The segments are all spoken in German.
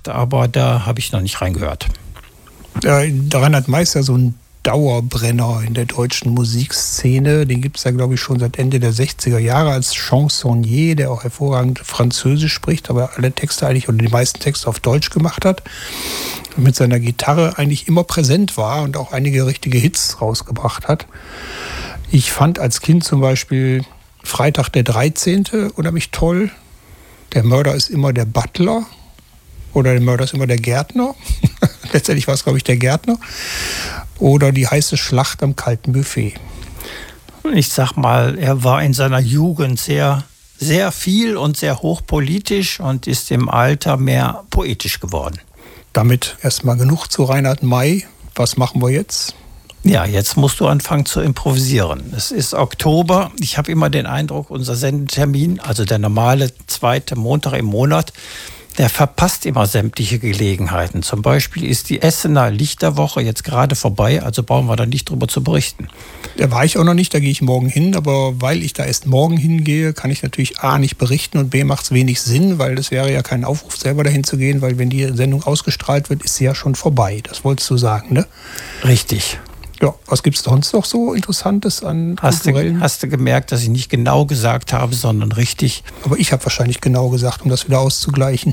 gesagt, aber da habe ich noch nicht reingehört. Reinhard Meister, so ein Dauerbrenner in der deutschen Musikszene. Den gibt es ja, glaube ich, schon seit Ende der 60er Jahre als Chansonnier, der auch hervorragend Französisch spricht, aber alle Texte eigentlich oder die meisten Texte auf Deutsch gemacht hat. Und mit seiner Gitarre eigentlich immer präsent war und auch einige richtige Hits rausgebracht hat. Ich fand als Kind zum Beispiel Freitag der 13. unheimlich toll. Der Mörder ist immer der Butler. Oder der Mörder ist immer der Gärtner. Letztendlich war es, glaube ich, der Gärtner. Oder die heiße Schlacht am kalten Buffet. Ich sag mal, er war in seiner Jugend sehr, sehr viel und sehr hochpolitisch und ist im Alter mehr poetisch geworden. Damit erstmal genug zu Reinhard May. Was machen wir jetzt? Ja, jetzt musst du anfangen zu improvisieren. Es ist Oktober. Ich habe immer den Eindruck, unser Sendetermin, also der normale zweite Montag im Monat, der verpasst immer sämtliche Gelegenheiten. Zum Beispiel ist die Essener Lichterwoche jetzt gerade vorbei, also brauchen wir da nicht drüber zu berichten. Da war ich auch noch nicht, da gehe ich morgen hin, aber weil ich da erst morgen hingehe, kann ich natürlich A, nicht berichten und B, macht es wenig Sinn, weil es wäre ja kein Aufruf, selber dahin zu gehen, weil wenn die Sendung ausgestrahlt wird, ist sie ja schon vorbei. Das wolltest du sagen, ne? Richtig. Ja, was gibt es sonst noch so Interessantes an kulturellen? Hast du gemerkt, dass ich nicht genau gesagt habe, sondern richtig? Aber ich habe wahrscheinlich genau gesagt, um das wieder auszugleichen.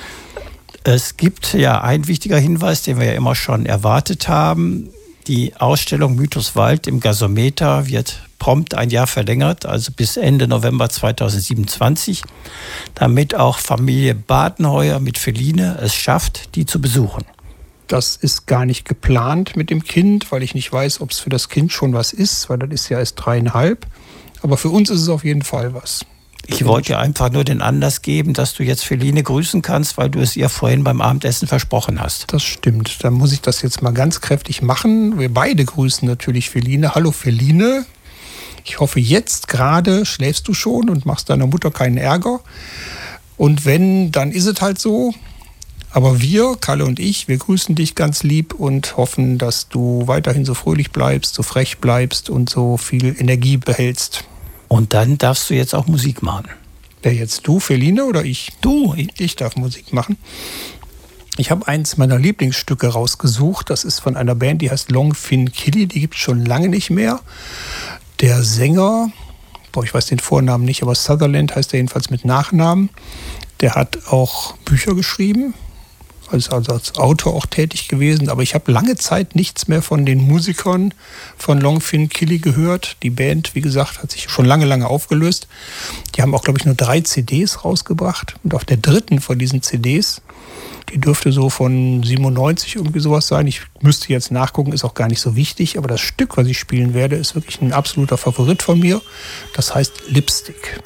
Es gibt ja ein wichtiger Hinweis, den wir ja immer schon erwartet haben. Die Ausstellung Mythos Wald im Gasometer wird prompt ein Jahr verlängert, also bis Ende November 2027, damit auch Familie Badenheuer mit Feline es schafft, die zu besuchen. Das ist gar nicht geplant mit dem Kind, weil ich nicht weiß, ob es für das Kind schon was ist, weil das ist ja erst 3,5. Aber für uns ist es auf jeden Fall was. Ich wollte dir einfach nur den Anlass geben, dass du jetzt Feline grüßen kannst, weil du es ihr vorhin beim Abendessen versprochen hast. Das stimmt. Dann muss ich das jetzt mal ganz kräftig machen. Wir beide grüßen natürlich Feline. Hallo Feline. Ich hoffe, jetzt gerade schläfst du schon und machst deiner Mutter keinen Ärger. Und wenn, dann ist es halt so. Aber wir, Kalle und ich, wir grüßen dich ganz lieb und hoffen, dass du weiterhin so fröhlich bleibst, so frech bleibst und so viel Energie behältst. Und dann darfst du jetzt auch Musik machen. Wer jetzt, du, Feline, oder ich? Du. Ich darf Musik machen. Ich habe eins meiner Lieblingsstücke rausgesucht. Das ist von einer Band, die heißt Long Fin Killy. Die gibt es schon lange nicht mehr. Der Sänger, ich weiß den Vornamen nicht, aber Sutherland heißt er jedenfalls mit Nachnamen. Der hat auch Bücher geschrieben. Also als Autor auch tätig gewesen, aber ich habe lange Zeit nichts mehr von den Musikern von Long Fin Killy gehört. Die Band, wie gesagt, hat sich schon lange aufgelöst. Die haben auch, glaube ich, nur 3 CDs rausgebracht. Und auf der 3. von diesen CDs, die dürfte so von 97 irgendwie sowas sein. Ich müsste jetzt nachgucken, ist auch gar nicht so wichtig. Aber das Stück, was ich spielen werde, ist wirklich ein absoluter Favorit von mir. Das heißt Lipstick.